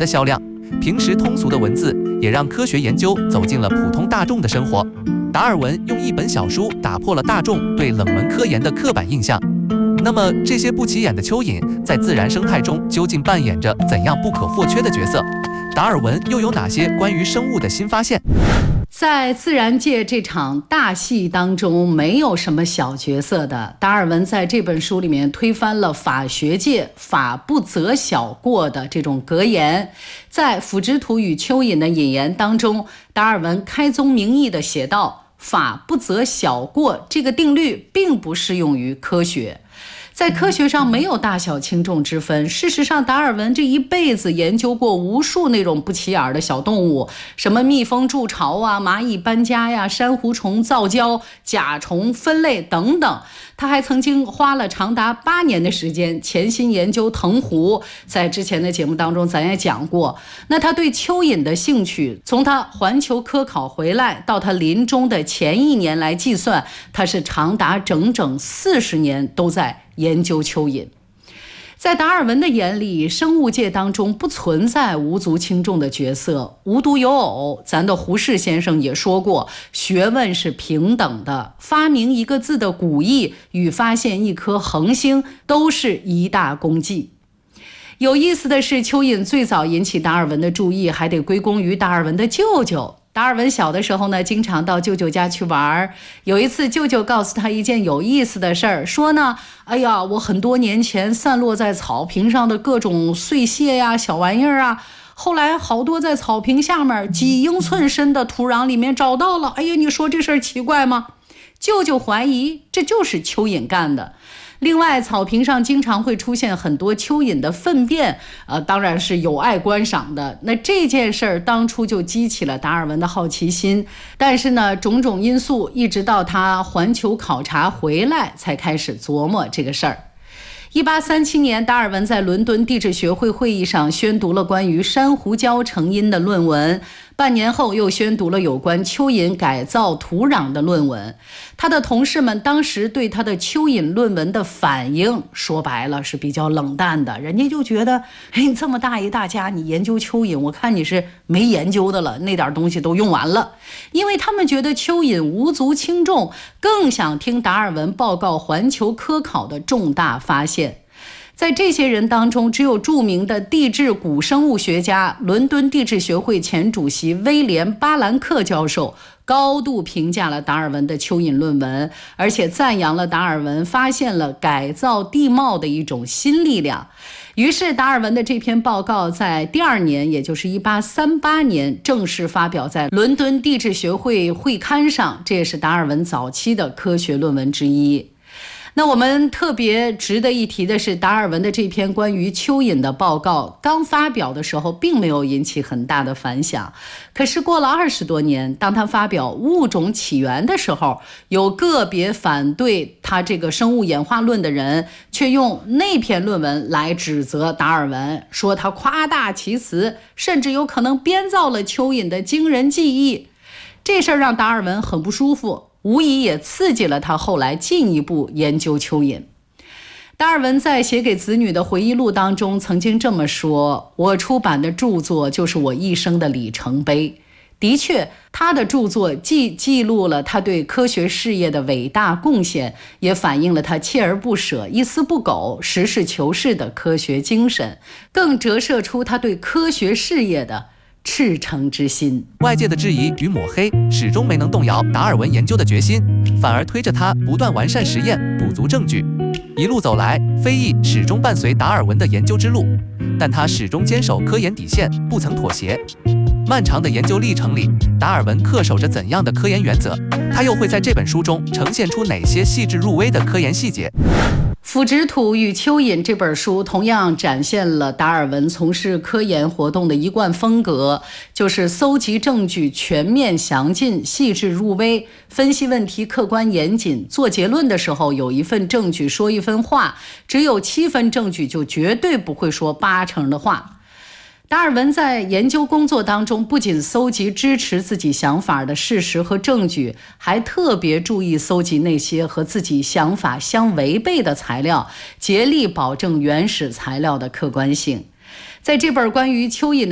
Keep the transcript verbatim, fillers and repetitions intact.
的销量。平时通俗的文字也让科学研究走进了普通大众的生活。达尔文用一本小书打破了大众对冷门科研的刻板印象。那么，这些不起眼的蚯蚓在自然生态中究竟扮演着怎样不可或缺的角色？达尔文又有哪些关于生物的新发现？ 在自然界这场大戏当中，没有什么小角色的。达尔文在这本书里面推翻了法学界法不责小过的这种格言，在腐殖土与蚯蚓的引言当中，达尔文开宗明义地写道，法不责小过这个定律并不适用于科学。在科学上没有大小轻重之分。事实上，达尔文这一辈子研究过无数那种不起眼的小动物，什么蜜蜂筑巢啊、蚂蚁搬家呀、珊瑚虫造礁、甲虫分类等等。他还曾经花了长达八年的时间潜心研究藤壶，在之前的节目当中咱也讲过。那他对蚯蚓的兴趣，从他环球科考回来到他临终的前一年来计算，他是长达整整四十年都在研究蚯蚓。在达尔文的眼里，生物界当中不存在无足轻重的角色，无独有偶，咱的胡适先生也说过，学问是平等的，发明一个字的古意与发现一颗恒星都是一大功绩。有意思的是，蚯蚓最早引起达尔文的注意，还得归功于达尔文的舅舅。达尔文小的时候呢，经常到舅舅家去玩。有一次，舅舅告诉他一件有意思的事儿，说呢，哎呀，我很多年前散落在草坪上的各种碎屑呀、小玩意儿啊，后来好多在草坪下面几英寸深的土壤里面找到了。哎呀，你说这事儿奇怪吗？舅舅怀疑这就是蚯蚓干的。另外，草坪上经常会出现很多蚯蚓的粪便，呃，当然是有碍观赏的。那这件事儿当初就激起了达尔文的好奇心，但是呢，种种因素，一直到他环球考察回来，才开始琢磨这个事儿。一八三七年，达尔文在伦敦地质学会会议上宣读了关于珊瑚礁成因的论文，半年后又宣读了有关蚯蚓改造土壤的论文。他的同事们当时对他的蚯蚓论文的反应，说白了是比较冷淡的，人家就觉得，哎，这么大一大家，你研究蚯蚓，我看你是没研究的了，那点东西都用完了。因为他们觉得蚯蚓无足轻重，更想听达尔文报告环球科考的重大发现。在这些人当中，只有著名的地质古生物学家、伦敦地质学会前主席威廉·巴兰克教授高度评价了达尔文的蚯蚓论文，而且赞扬了达尔文发现了改造地貌的一种新力量。于是达尔文的这篇报告在第二年，也就是一八三八年，正式发表在伦敦地质学会会刊上，这也是达尔文早期的科学论文之一。那我们特别值得一提的是，达尔文的这篇关于蚯蚓的报告刚发表的时候并没有引起很大的反响，可是过了二十多年，当他发表物种起源的时候，有个别反对他这个生物演化论的人却用那篇论文来指责达尔文，说他夸大其词，甚至有可能编造了蚯蚓的惊人记忆。这事儿让达尔文很不舒服，无疑也刺激了他后来进一步研究蚯蚓。达尔文在写给子女的回忆录当中曾经这么说，我出版的著作就是我一生的里程碑。的确，他的著作既记录了他对科学事业的伟大贡献，也反映了他锲而不舍、一丝不苟、实事求是的科学精神，更折射出他对科学事业的赤诚之心。 外界的质疑与抹黑始终没能动摇达尔文研究的决心，反而推着他不断完善实验，补足证据。一路走来，非议始终伴随达尔文的研究之路，但他始终坚守科研底线，不曾妥协。漫长的研究历程里，达尔文恪守着怎样的科研原则？他又会在这本书中呈现出哪些细致入微的科研细节？ 腐殖土与蚯蚓这本书同样展现了达尔文从事科研活动的一贯风格，就是搜集证据全面详尽、细致入微，分析问题客观严谨，做结论的时候有一份证据说一分话，只有七分证据就绝对不会说八成的话。达尔文在研究工作当中，不仅搜集支持自己想法的事实和证据，还特别注意搜集那些和自己想法相违背的材料，竭力保证原始材料的客观性。在这本关于蚯蚓的